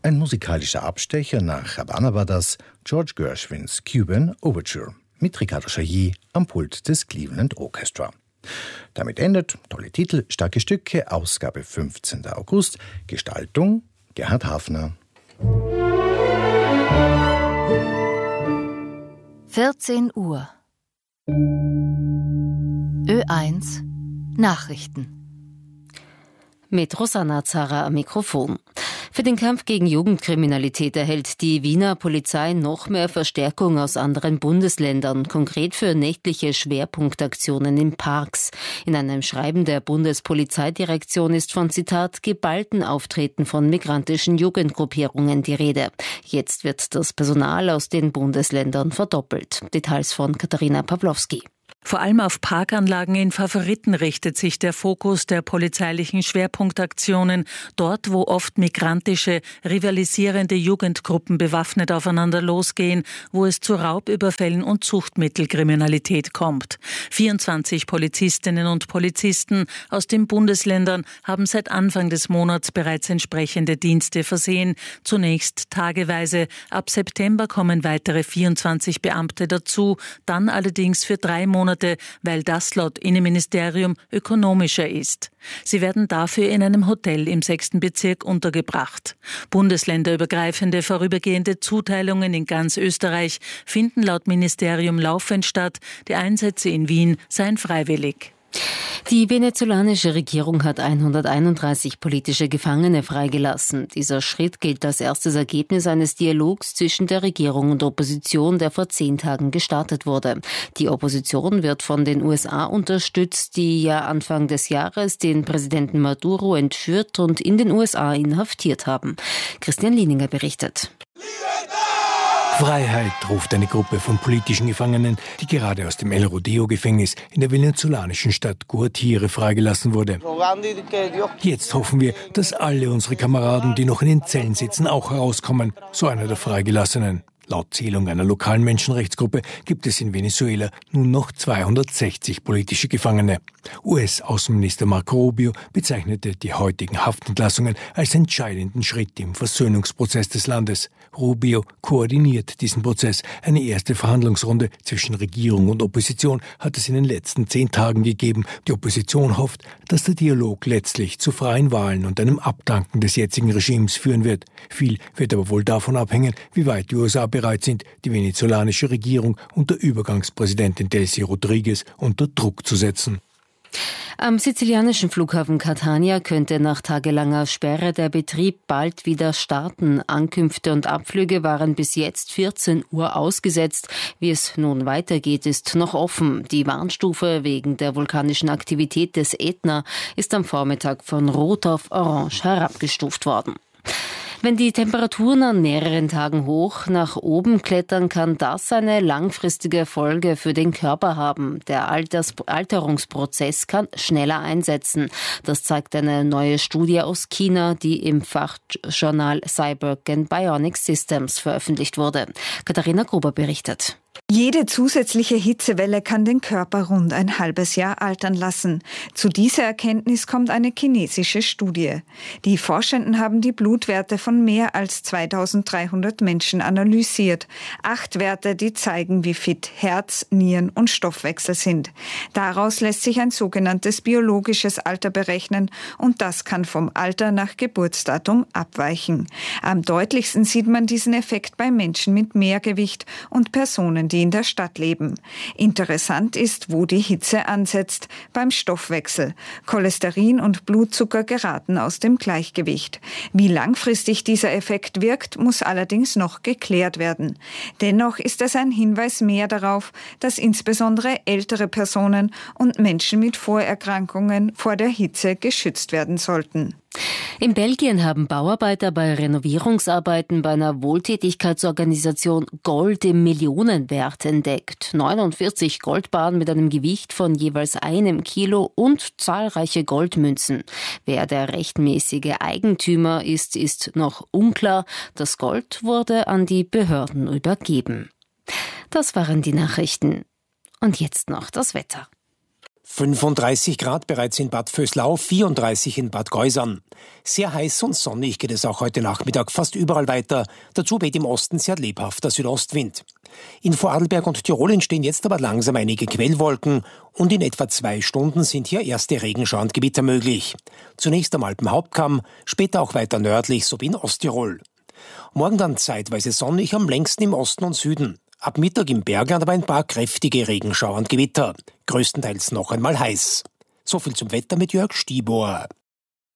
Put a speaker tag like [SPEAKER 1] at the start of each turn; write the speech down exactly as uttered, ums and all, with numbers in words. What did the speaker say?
[SPEAKER 1] Ein musikalischer Abstecher nach Havana war das George Gershwins Cuban Overture mit Ricardo Chailly am Pult des Cleveland Orchestra. Damit endet tolle Titel, starke Stücke, Ausgabe fünfzehnten August, Gestaltung Gerhard Hafner.
[SPEAKER 2] vierzehn Uhr. Ö eins Nachrichten. Mit Rosanna Zara am Mikrofon. Für den Kampf gegen Jugendkriminalität erhält die Wiener Polizei noch mehr Verstärkung aus anderen Bundesländern, konkret für nächtliche Schwerpunktaktionen in Parks. In einem Schreiben der Bundespolizeidirektion ist von, Zitat, geballten Auftreten von migrantischen Jugendgruppierungen die Rede. Jetzt wird das Personal aus den Bundesländern verdoppelt. Details von Katharina Pawlowski.
[SPEAKER 3] Vor allem auf Parkanlagen in Favoriten richtet sich der Fokus der polizeilichen Schwerpunktaktionen, dort wo oft migrantische, rivalisierende Jugendgruppen bewaffnet aufeinander losgehen, wo es zu Raubüberfällen und Suchtmittelkriminalität kommt. vierundzwanzig Polizistinnen und Polizisten aus den Bundesländern haben seit Anfang des Monats bereits entsprechende Dienste versehen, zunächst tageweise. Ab September kommen weitere vierundzwanzig Beamte dazu, dann allerdings für drei Monate, weil das laut Innenministerium ökonomischer ist. Sie werden dafür in einem Hotel im sechsten Bezirk untergebracht. Bundesländerübergreifende vorübergehende Zuteilungen in ganz Österreich finden laut Ministerium laufend statt. Die Einsätze in Wien seien freiwillig.
[SPEAKER 2] Die venezolanische Regierung hat hunderteinunddreißig politische Gefangene freigelassen. Dieser Schritt gilt als erstes Ergebnis eines Dialogs zwischen der Regierung und Opposition, der vor zehn Tagen gestartet wurde. Die Opposition wird von den U S A unterstützt, die ja Anfang des Jahres den Präsidenten Maduro entführt und in den U S A inhaftiert haben. Christian Lieninger berichtet.
[SPEAKER 4] Freiheit, ruft eine Gruppe von politischen Gefangenen, die gerade aus dem El Rodeo-Gefängnis in der venezolanischen Stadt Guatire freigelassen wurde. Jetzt hoffen wir, dass alle unsere Kameraden, die noch in den Zellen sitzen, auch herauskommen, so einer der Freigelassenen. Laut Zählung einer lokalen Menschenrechtsgruppe gibt es in Venezuela nun noch zweihundertsechzig politische Gefangene. U S-Außenminister Marco Rubio bezeichnete die heutigen Haftentlassungen als entscheidenden Schritt im Versöhnungsprozess des Landes. Rubio koordiniert diesen Prozess. Eine erste Verhandlungsrunde zwischen Regierung und Opposition hat es in den letzten zehn Tagen gegeben. Die Opposition hofft, dass der Dialog letztlich zu freien Wahlen und einem Abdanken des jetzigen Regimes führen wird. Viel wird aber wohl davon abhängen, wie weit die U S A bereit sind, die venezolanische Regierung unter Übergangspräsidentin Delcy Rodriguez unter Druck zu setzen.
[SPEAKER 2] Am sizilianischen Flughafen Catania könnte nach tagelanger Sperre der Betrieb bald wieder starten. Ankünfte und Abflüge waren bis jetzt vierzehn Uhr ausgesetzt. Wie es nun weitergeht, ist noch offen. Die Warnstufe wegen der vulkanischen Aktivität des Ätna ist am Vormittag von Rot auf Orange herabgestuft worden. Wenn die Temperaturen an mehreren Tagen hoch nach oben klettern, kann das eine langfristige Folge für den Körper haben. Der Alters- Alterungsprozess kann schneller einsetzen. Das zeigt eine neue Studie aus China, die im Fachjournal Cyborg and Bionic Systems veröffentlicht wurde. Katharina Gruber berichtet.
[SPEAKER 5] Jede zusätzliche Hitzewelle kann den Körper rund ein halbes Jahr altern lassen. Zu dieser Erkenntnis kommt eine chinesische Studie. Die Forschenden haben die Blutwerte von mehr als zweitausenddreihundert Menschen analysiert. Acht Werte, die zeigen, wie fit Herz, Nieren und Stoffwechsel sind. Daraus lässt sich ein sogenanntes biologisches Alter berechnen und das kann vom Alter nach Geburtsdatum abweichen. Am deutlichsten sieht man diesen Effekt bei Menschen mit Mehrgewicht und Personen, die in der Stadt leben. Interessant ist, wo die Hitze ansetzt, beim Stoffwechsel. Cholesterin und Blutzucker geraten aus dem Gleichgewicht. Wie langfristig dieser Effekt wirkt, muss allerdings noch geklärt werden. Dennoch ist es ein Hinweis mehr darauf, dass insbesondere ältere Personen und Menschen mit Vorerkrankungen vor der Hitze geschützt werden sollten.
[SPEAKER 2] In Belgien haben Bauarbeiter bei Renovierungsarbeiten bei einer Wohltätigkeitsorganisation Gold im Millionenwert entdeckt. neunundvierzig Goldbarren mit einem Gewicht von jeweils einem Kilo und zahlreiche Goldmünzen. Wer der rechtmäßige Eigentümer ist, ist noch unklar. Das Gold wurde an die Behörden übergeben. Das waren die Nachrichten. Und jetzt noch das Wetter.
[SPEAKER 6] fünfunddreißig Grad bereits in Bad Vöslau, vierunddreißig in Bad Geusern. Sehr heiß und sonnig geht es auch heute Nachmittag fast überall weiter. Dazu weht im Osten sehr lebhafter Südostwind. In Vorarlberg und Tirol entstehen jetzt aber langsam einige Quellwolken und in etwa zwei Stunden sind hier erste Regenschauer und Gewitter möglich. Zunächst am Alpenhauptkamm, später auch weiter nördlich sowie in Osttirol. Morgen dann zeitweise sonnig, am längsten im Osten und Süden. Ab Mittag im Bergland aber ein paar kräftige Regenschauer und Gewitter. Größtenteils noch einmal heiß. So viel zum Wetter mit Jörg Stibor.